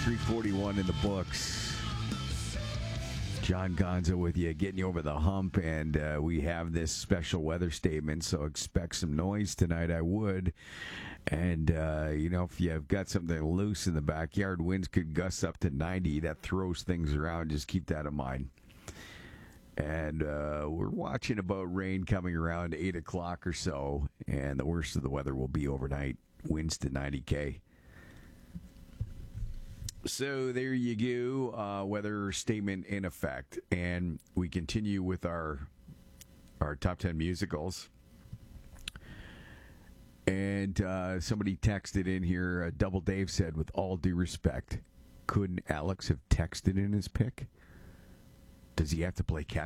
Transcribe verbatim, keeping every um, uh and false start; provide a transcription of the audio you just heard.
three forty-one in the books. John Gonzo with you, getting you over the hump, and uh, we have this special weather statement, so expect some noise tonight, I would. And, uh, you know, if you've got something loose in the backyard, winds could gust up to ninety. That throws things around. Just keep that in mind. And uh, we're watching about rain coming around eight o'clock or so, and the worst of the weather will be overnight. Winds to ninety K. So there you go, uh, weather statement in effect. And we continue with our our top ten musicals. And uh, somebody texted in here, uh, Double Dave said, with all due respect, couldn't Alex have texted in his pick? Does he have to play catch?